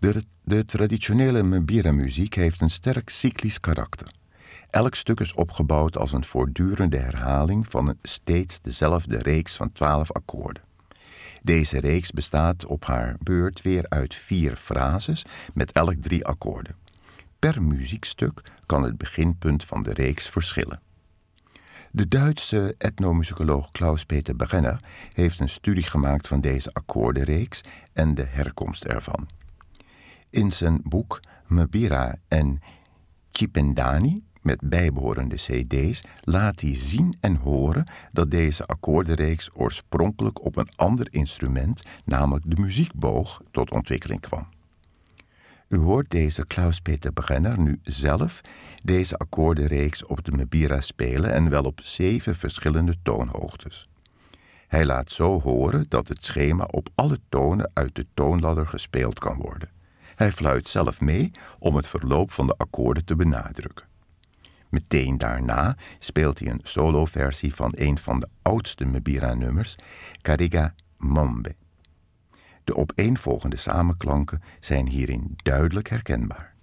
De traditionele Mbira-muziek heeft een sterk cyclisch karakter. Elk stuk is opgebouwd als een voortdurende herhaling van een steeds dezelfde reeks van 12 akkoorden. Deze reeks bestaat op haar beurt weer uit 4 frases met elk 3 akkoorden. Per muziekstuk kan het beginpunt van de reeks verschillen. De Duitse etnomusicoloog Klaus-Peter Brenner heeft een studie gemaakt van deze akkoordenreeks en de herkomst ervan. In zijn boek Mbira en Tshipendani, met bijbehorende cd's, laat hij zien en horen dat deze akkoordenreeks oorspronkelijk op een ander instrument, namelijk de muziekboog, tot ontwikkeling kwam. U hoort deze Klaus-Peter Brenner nu zelf deze akkoordenreeks op de Mbira spelen en wel op 7 verschillende toonhoogtes. Hij laat zo horen dat het schema op alle tonen uit de toonladder gespeeld kan worden. Hij fluit zelf mee om het verloop van de akkoorden te benadrukken. Meteen daarna speelt hij een soloversie van een van de oudste Mbira-nummers, Kariga Mombe. De opeenvolgende samenklanken zijn hierin duidelijk herkenbaar.